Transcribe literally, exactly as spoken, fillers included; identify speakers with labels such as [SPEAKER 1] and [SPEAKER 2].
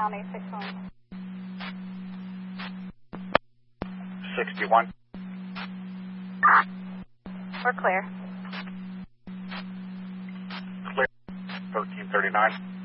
[SPEAKER 1] County, six one.
[SPEAKER 2] sixty-one.
[SPEAKER 1] We're clear.
[SPEAKER 2] Clear. thirteen thirty-nine.